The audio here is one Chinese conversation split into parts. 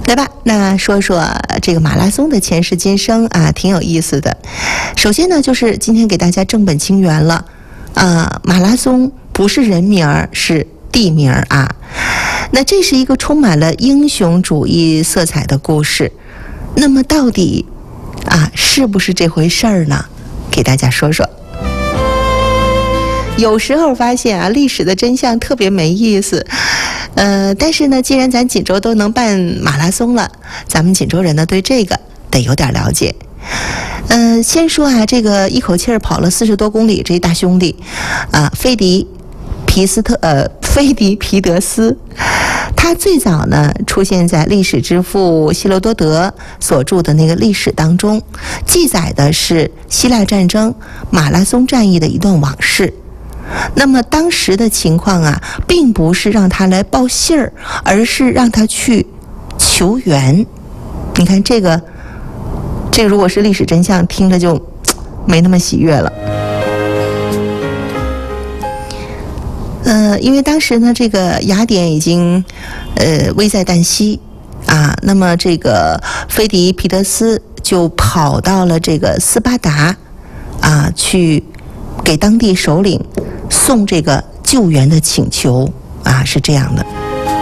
来吧，那说说这个马拉松的前世今生啊，挺有意思的。首先呢，就是今天给大家正本清源了马拉松不是人名儿，是地名啊。那这是一个充满了英雄主义色彩的故事。那么到底是不是这回事儿呢？给大家说说。有时候发现历史的真相特别没意思。但是呢，既然咱锦州都能办马拉松了，咱们锦州人呢对这个得有点了解。先说这个一口气儿跑了40多公里这大兄弟菲迪皮德斯，他最早呢出现在历史之父希罗多德所著的那个历史当中，记载的是希腊战争马拉松战役的一段往事。那么当时的情况并不是让他来报信儿，而是让他去求援。你看这个如果是历史真相，听着就没那么喜悦了。因为当时呢，这个雅典已经危在旦夕那么这个菲迪皮德斯就跑到了这个斯巴达去给当地首领送这个救援的请求是这样的。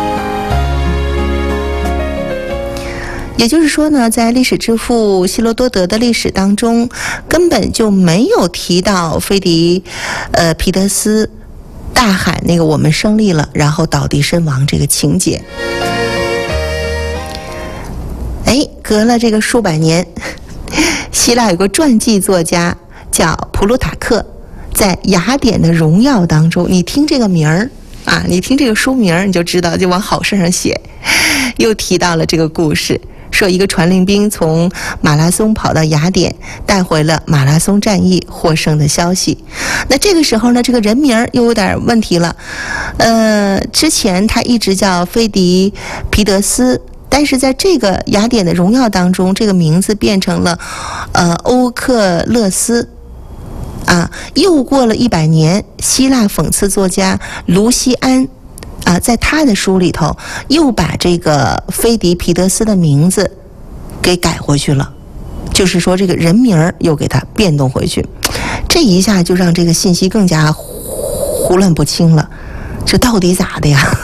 也就是说呢，在历史之父希罗多德的历史当中，根本就没有提到菲迪皮德斯大喊那个我们胜利了，然后倒地身亡这个情节。隔了这个数百年，希腊有个传记作家叫普鲁塔克，在雅典的荣耀当中，你听这个名儿你听这个书名儿，你就知道，就往好事上写。又提到了这个故事，说一个传令兵从马拉松跑到雅典，带回了马拉松战役获胜的消息。那这个时候呢，这个人名又有点问题了。之前他一直叫菲迪皮德斯，但是在这个雅典的荣耀当中，这个名字变成了欧克勒斯。又过了100年，希腊讽刺作家卢西安在他的书里头又把这个菲迪皮德斯的名字给改回去了，就是说这个人名又给他变动回去。这一下就让这个信息更加胡乱不清了，这到底咋的呀？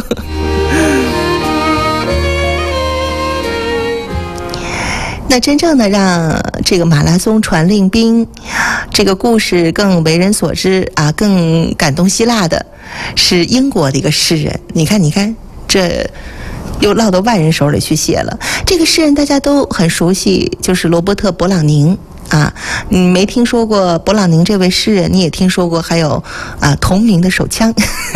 那真正的让这个马拉松传令兵这个故事更为人所知更感动希腊的是英国的一个诗人。你看这又落到外人手里去写了。这个诗人大家都很熟悉，就是罗伯特·勃朗宁你没听说过勃朗宁这位诗人，你也听说过还有同名的手枪。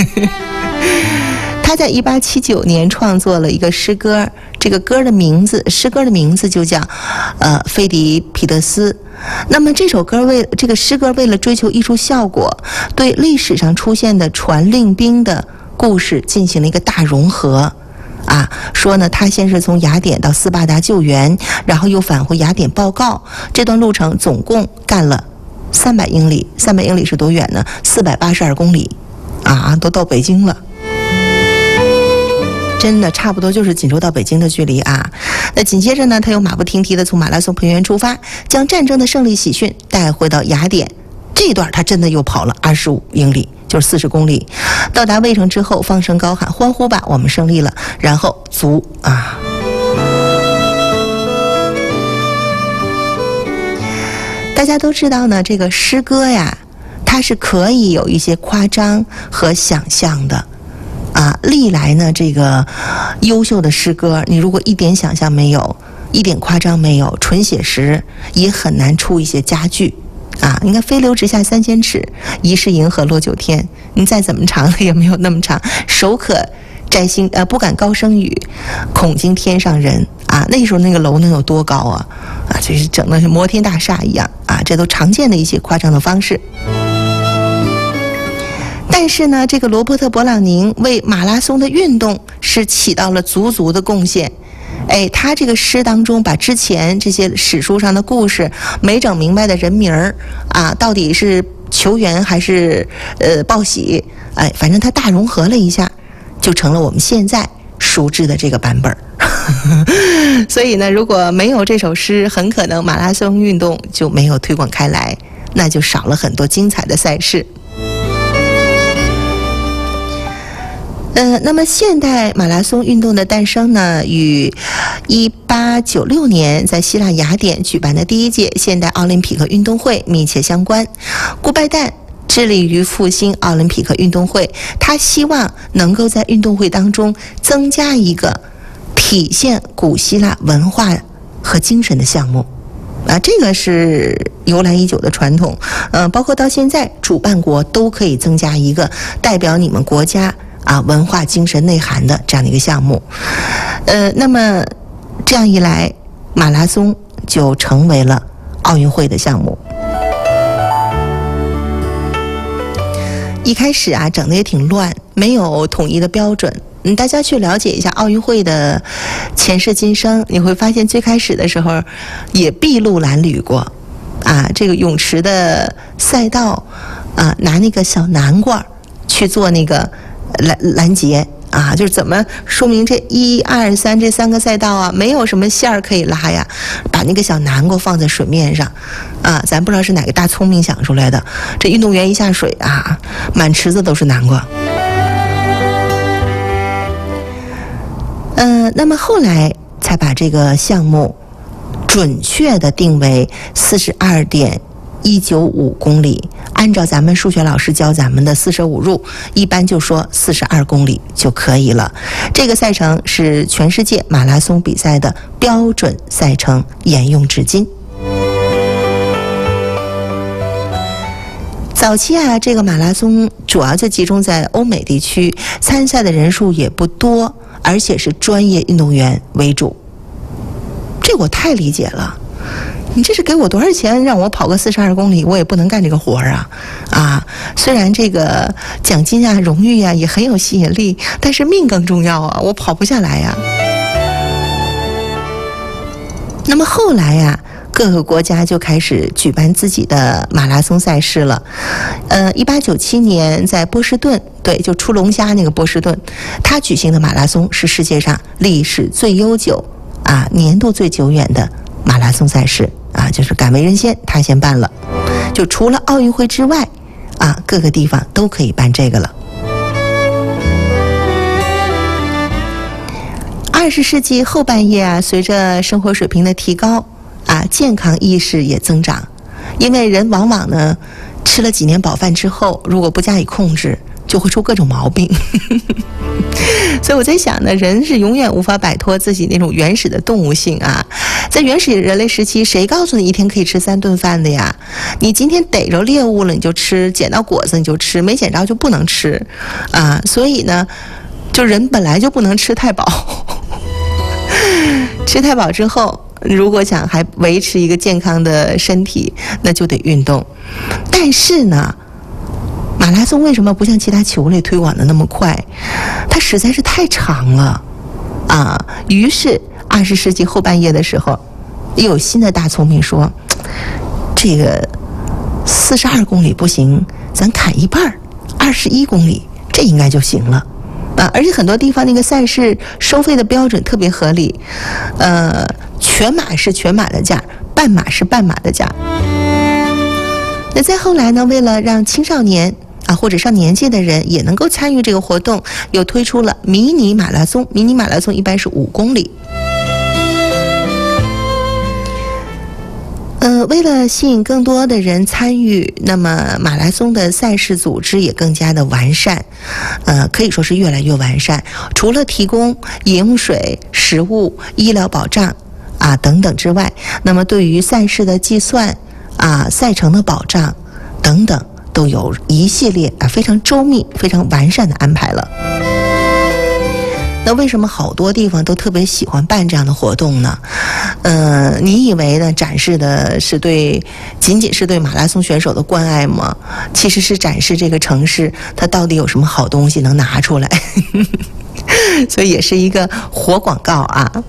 他在1879年创作了一个诗歌，这个诗歌的名字就叫菲迪皮德斯。那么这个诗歌为了追求艺术效果，对历史上出现的传令兵的故事进行了一个大融合说呢，他先是从雅典到斯巴达救援，然后又返回雅典报告，这段路程总共干了300英里。300英里是多远呢？482公里都到北京了。真的差不多就是锦州到北京的距离那紧接着呢，他又马不停蹄地从马拉松平原出发，将战争的胜利喜讯带回到雅典。这一段他真的又跑了25英里，就是40公里。到达卫城之后，放声高喊：“欢呼吧，我们胜利了！”然后足大家都知道呢，这个诗歌它是可以有一些夸张和想象的。历来呢，这个优秀的诗歌，你如果一点想象没有，一点夸张没有，纯写实，也很难出一些佳句你看飞流直下3000尺，疑是银河落9天，你再怎么长的也没有那么长。手可摘星不敢高声语，恐惊天上人那时候那个楼能有多高就是整的是摩天大厦一样这都常见的一些夸张的方式。但是呢，这个罗伯特·勃朗宁为马拉松的运动是起到了足的贡献。他这个诗当中把之前这些史书上的故事没整明白的人名到底是求援还是报喜，反正他大融合了一下，就成了我们现在熟知的这个版本。 所以呢，如果没有这首诗，很可能马拉松运动就没有推广开来，那就少了很多精彩的赛事。那么现代马拉松运动的诞生呢，与1896年在希腊雅典举办的第一届现代奥林匹克运动会密切相关。顾拜旦致力于复兴奥林匹克运动会，他希望能够在运动会当中增加一个体现古希腊文化和精神的项目。这个是由来已久的传统，包括到现在主办国都可以增加一个代表你们国家文化精神内涵的这样的一个项目。那么这样一来，马拉松就成为了奥运会的项目。一开始整得也挺乱，没有统一的标准。大家去了解一下奥运会的前世今生，你会发现最开始的时候也筚路蓝缕过。这个泳池的赛道拿那个小南瓜去做那个拦截就是怎么说明这1、2、3这3个赛道没有什么线儿可以拉呀，把那个小南瓜放在水面上咱不知道是哪个大聪明想出来的，这运动员一下水满池子都是南瓜。那么后来才把这个项目准确的定为42.195公里，按照咱们数学老师教咱们的四舍五入，一般就说42公里就可以了。这个赛程是全世界马拉松比赛的标准赛程，沿用至今。早期这个马拉松主要就集中在欧美地区，参赛的人数也不多，而且是专业运动员为主。这我太理解了，你这是给我多少钱让我跑个42公里，我也不能干这个活虽然这个奖金荣誉也很有吸引力，但是命更重要我跑不下来那么后来各个国家就开始举办自己的马拉松赛事了。1897年在波士顿，对，就出龙虾那个波士顿，他举行的马拉松是世界上历史最悠久年度最久远的马拉松赛事就是敢为人先，他先办了。就除了奥运会之外各个地方都可以办这个了。20世纪后半叶随着生活水平的提高健康意识也增长，因为人往往呢吃了几年饱饭之后，如果不加以控制，就会出各种毛病。所以我在想呢，人是永远无法摆脱自己那种原始的动物性在原始人类时期，谁告诉你一天可以吃3顿饭的呀？你今天逮着猎物了你就吃，捡到果子你就吃，没捡着就不能吃所以呢，就人本来就不能吃太饱。吃太饱之后，如果想还维持一个健康的身体，那就得运动。但是呢，马拉松为什么不像其他球类推广的那么快？它实在是太长了于是20世纪后半叶的时候，又有新的大聪明说，这个42公里不行，咱砍一半，21公里，这应该就行了而且很多地方那个赛事收费的标准特别合理，全马是全马的价，半马是半马的价。那再后来呢，为了让青少年或者上年纪的人也能够参与这个活动，又推出了迷你马拉松。迷你马拉松一般是5公里。为了吸引更多的人参与，那么马拉松的赛事组织也更加的完善，可以说是越来越完善。除了提供饮水、食物、医疗保障等等之外，那么对于赛事的计算赛程的保障等等，都有一系列非常周密、非常完善的安排了。那为什么好多地方都特别喜欢办这样的活动呢？你以为呢展示的是仅仅是对马拉松选手的关爱吗？其实是展示这个城市它到底有什么好东西能拿出来。所以也是一个活广告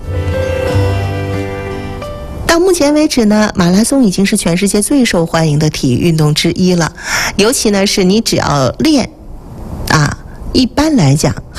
到目前为止呢，马拉松已经是全世界最受欢迎的体育运动之一了。尤其呢是你只要练一般来讲